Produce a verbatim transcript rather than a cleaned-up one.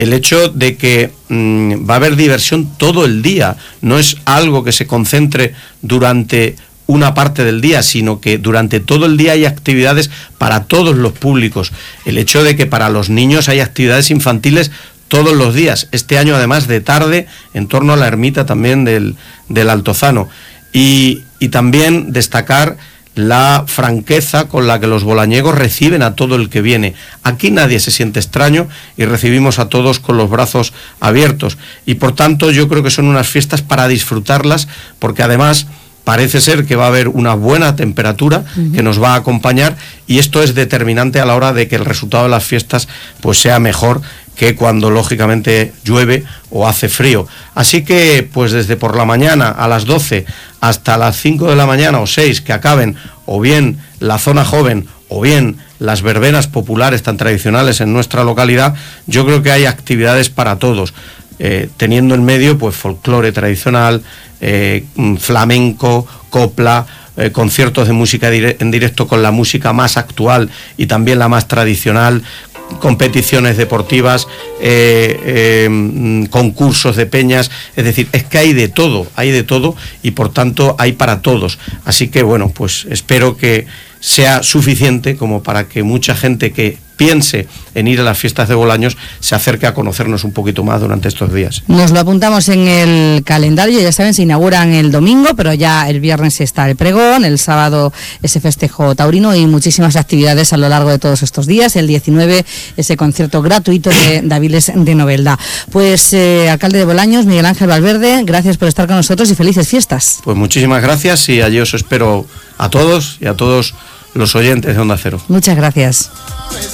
el hecho de que mmm, va a haber diversión todo el día, no es algo que se concentre durante una parte del día, sino que durante todo el día hay actividades para todos los públicos. El hecho de que para los niños hay actividades infantiles todos los días, este año además de tarde, en torno a la ermita también del, del Altozano. Y, y también destacar la franqueza con la que los bolañegos reciben a todo el que viene. Aquí nadie se siente extraño y recibimos a todos con los brazos abiertos. Y por tanto yo creo que son unas fiestas para disfrutarlas, porque además parece ser que va a haber una buena temperatura uh-huh. que nos va a acompañar, y esto es determinante a la hora de que el resultado de las fiestas pues sea mejor que cuando lógicamente llueve o hace frío. Así que pues desde por la mañana a las doce hasta las cinco de la mañana o seis, que acaben o bien la zona joven o bien las verbenas populares tan tradicionales en nuestra localidad, yo creo que hay actividades para todos, eh, teniendo en medio pues folclore tradicional, eh, flamenco, copla, eh, conciertos de música dire- en directo con la música más actual y también la más tradicional, competiciones deportivas, eh, eh, concursos de peñas, es decir, es que hay de todo, hay de todo y por tanto hay para todos. Así que bueno, pues espero que sea suficiente como para que mucha gente que piense en ir a las fiestas de Bolaños se acerque a conocernos un poquito más durante estos días. Nos lo apuntamos en el calendario, ya saben, se inauguran el domingo, pero ya el viernes está el pregón, el sábado ese festejo taurino y muchísimas actividades a lo largo de todos estos días. El diecinueve ese concierto gratuito de Dáviles de Novelda. Pues eh, alcalde de Bolaños, Miguel Ángel Valverde, gracias por estar con nosotros y felices fiestas. Pues muchísimas gracias y allí os espero a todos y a todos los oyentes de Onda Cero. Muchas gracias.